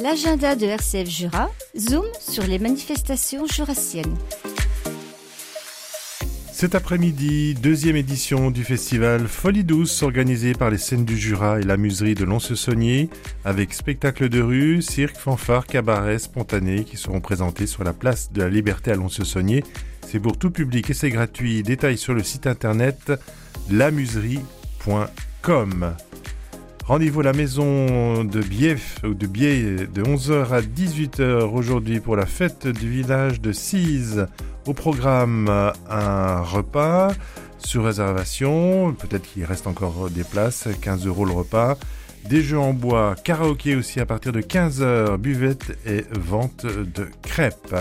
l'agenda de RCF Jura, zoom sur les manifestations jurassiennes. Cet après-midi, deuxième édition du festival Folie Douce organisé par les Scènes du Jura et la Muserie de Lons-le-Saunier avec spectacles de rue, cirque, fanfare, cabaret, spontané qui seront présentés sur la place de la Liberté à Lons-le-Saunier. C'est pour tout public et c'est gratuit. Détails sur le site internet lamuserie.com. Rendez-vous à la maison de Biais de 11h à 18h aujourd'hui pour la fête du village de Cise. Au programme, un repas sur réservation, peut-être qu'il reste encore des places, 15 € le repas. Des jeux en bois, karaoké aussi à partir de 15h, buvette et vente de crêpes.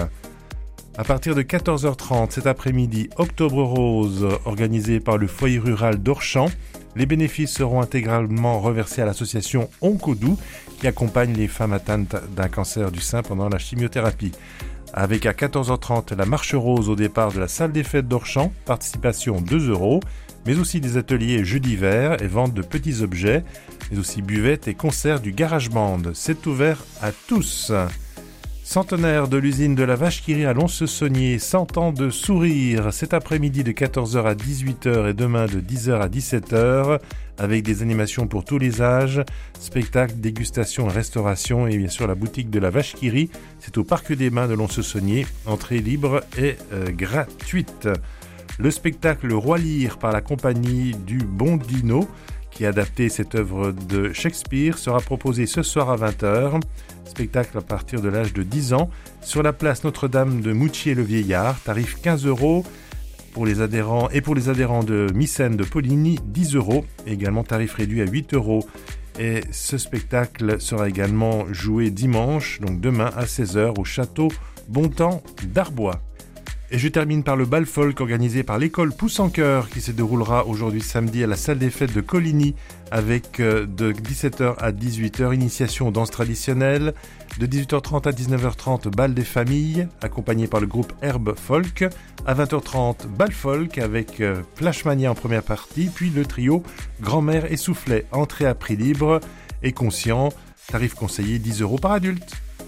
À partir de 14h30 cet après-midi, Octobre Rose, organisé par le foyer rural d'Orchamps. Les bénéfices seront intégralement reversés à l'association Oncodou qui accompagne les femmes atteintes d'un cancer du sein pendant la chimiothérapie. Avec à 14h30 la marche rose au départ de la salle des fêtes d'Orchamps, participation 2 €, mais aussi des ateliers jeux d'hiver et vente de petits objets, mais aussi buvettes et concerts du Garage Band. C'est ouvert à tous. Centenaire de l'usine de la Vache qui rit à Lons-le-Saunier, 100 ans de sourire, cet après-midi de 14h à 18h et demain de 10h à 17h, avec des animations pour tous les âges, spectacles, dégustations et restauration, et bien sûr la boutique de la Vache qui rit, c'est au Parc des Bains de Lons-le-Saunier, entrée libre et gratuite. Le spectacle Roi Lear par la compagnie du Bon Dino, qui a adapté cette œuvre de Shakespeare, sera proposé ce soir à 20h. Spectacle à partir de l'âge de 10 ans sur la place Notre-Dame de Moutier-le-Vieillard, tarif 15 € pour les adhérents et pour les adhérents de Mycène de Poligny 10 €, également tarif réduit à 8 €. Et ce spectacle sera également joué dimanche, donc demain à 16h au château Bontemps d'Arbois. Et je termine par le bal folk organisé par l'école Pousse en Cœur qui se déroulera aujourd'hui samedi à la salle des fêtes de Coligny avec de 17h à 18h initiation aux danses traditionnelles, de 18h30 à 19h30 bal des familles accompagné par le groupe Herbe Folk, à 20h30 bal folk avec Flashmania en première partie, puis le trio Grand-mère et Soufflet, entrée à prix libre et conscient, tarif conseillé 10 € par adulte.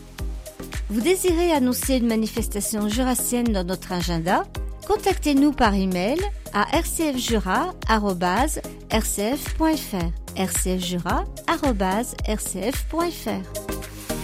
Vous désirez annoncer une manifestation jurassienne dans notre agenda? Contactez-nous par email à rcfjura@rcf.fr. rcfjura@rcf.fr.